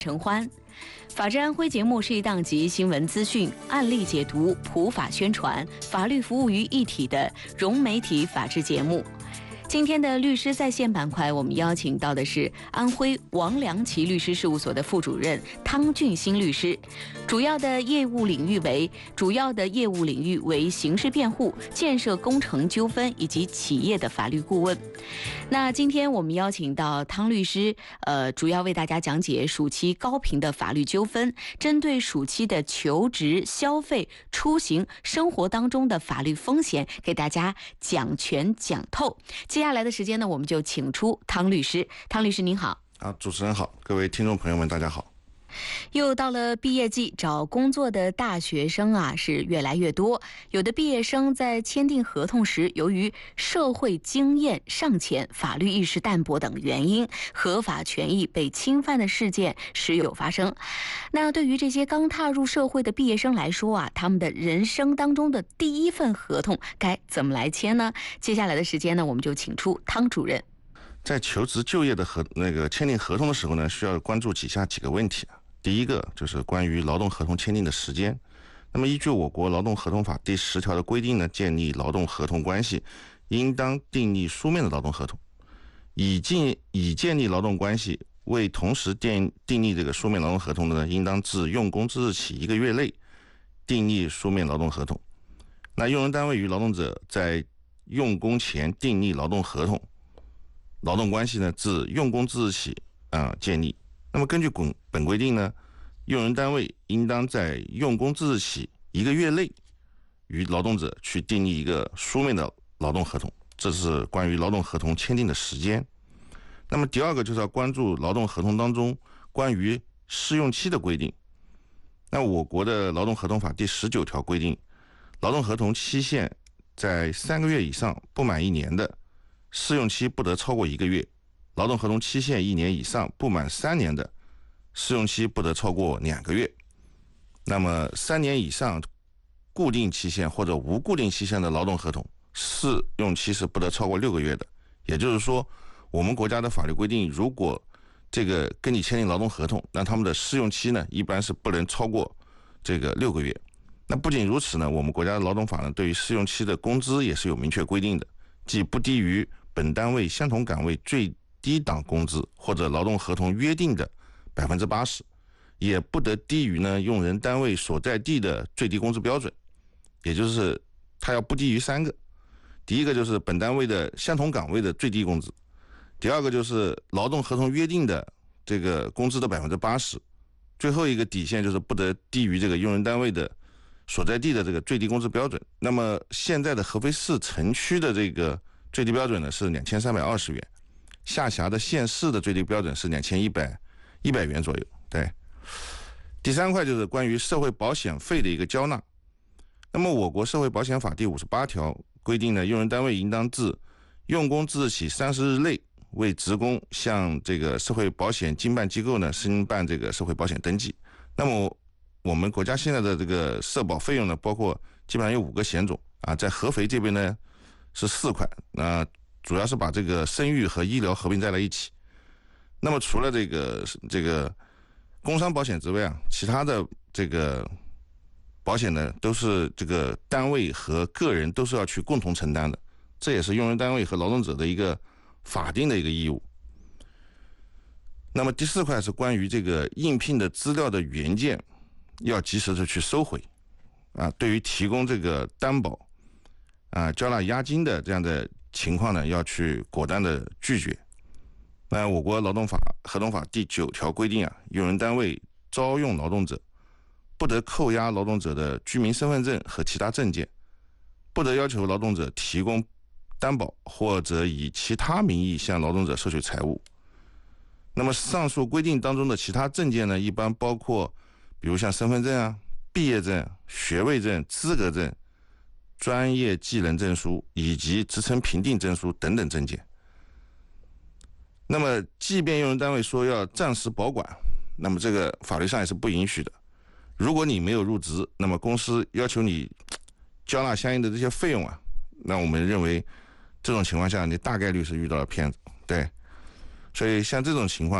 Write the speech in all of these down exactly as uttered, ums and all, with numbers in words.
陈欢。法治安徽节目是一档集新闻资讯、案例解读、普法宣传、法律服务于一体的融媒体法治节目。今天的律师在线板块，我们邀请到的是安徽王良奇律师事务所的副主任汤俊新律师，主要的业务领域为主要的业务领域为刑事辩护、建设工程纠纷以及企业的法律顾问。那今天我们邀请到汤律师，呃，主要为大家讲解暑期高频的法律纠纷，针对暑期的求职、消费、出行、生活当中的法律风险，给大家讲全讲透。接下来的时间呢，我们就请出汤律师。汤律师您好。 啊，主持人好，各位听众朋友们大家好。 又到了毕业季，找工作的大学生啊是越来越多。有的毕业生在签订合同时，由于社会经验尚浅、法律意识淡薄等原因，合法权益被侵犯的事件时有发生。那对于这些刚踏入社会的毕业生来说啊，他们的人生当中的第一份合同该怎么来签呢？接下来的时间呢，我们就请出汤主任。 在求职就业的合那个签订合同的时候呢，需要关注以下几个问题啊。第一个就是关于劳动合同签订的时间。那么依据我国劳动合同法第十条的规定呢，建立劳动合同关系应当订立书面的劳动合同。已建已建立劳动关系未同时订订立这个书面劳动合同的呢，应当自用工之日起一个月内订立书面劳动合同。那用人单位与劳动者在用工前订立劳动合同，劳动关系呢自用工之日起啊、呃、建立。那么根据本规定呢，用人单位应当在用工之日起一个月内与劳动者去订立一个书面的劳动合同，这是关于劳动合同签订的时间。那么第二个就是要关注劳动合同当中关于试用期的规定。那我国的劳动合同法第十九条规定，劳动合同期限在三个月以上不满一年的，试用期不得超过一个月；劳动合同期限一年以上不满三年的，试用期不得超过两个月。那么三年以上固定期限或者无固定期限的劳动合同，试用期是不得超过六个月的。也就是说，我们国家的法律规定，如果这个跟你签订劳动合同，那他们的试用期呢，一般是不能超过这个六个月。那不仅如此呢，我们国家的劳动法呢，对于试用期的工资也是有明确规定的，即不低于本单位相同岗位最低档工资或者劳动合同约定的百分之八十，也不得低于呢用人单位所在地的最低工资标准，也就是它要不低于三个。第一个就是本单位的相同岗位的最低工资，第二个就是劳动合同约定的这个工资的百分之八十，最后一个底线就是不得低于这个用人单位的所在地的这个最低工资标准。那么现在的合肥市城区的这个最低标准呢是两千三百二十元，下辖的县市的最低标准是两千一百一百元左右。对，第三块就是关于社会保险费的一个交纳。那么我国社会保险法第五十八条规定呢，用人单位应当自用工之日起三十日内为职工向这个社会保险经办机构呢申办这个社会保险登记。那么我们国家现在的这个社保费用呢，包括基本上有五个险种啊，在合肥这边呢是四块，那主要是把这个生育和医疗合并在了一起。那么除了这个这个工伤保险之外啊，其他的这个保险呢，都是这个单位和个人都是要去共同承担的，这也是用人单位和劳动者的一个法定的一个义务。那么第四块是关于这个应聘的资料的原件要及时的去收回啊，对于提供这个担保啊、交纳押金的这样的情况呢，要去果断的拒绝。那我国劳动法合同法第九条规定啊，用人单位招用劳动者，不得扣押劳动者的居民身份证和其他证件，不得要求劳动者提供担保或者以其他名义向劳动者收取财物。那么上述规定当中的其他证件呢，一般包括比如像身份证啊、毕业证、学位证、资格证、专业技能证书以及职称评定证书等等证件。那么即便用人单位说要暂时保管，那么这个法律上也是不允许的。如果你没有入职，那么公司要求你交纳相应的这些费用啊，那我们认为这种情况下你大概率是遇到了骗子。对，所以像这种情况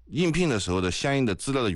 应聘的时候的相应的资料的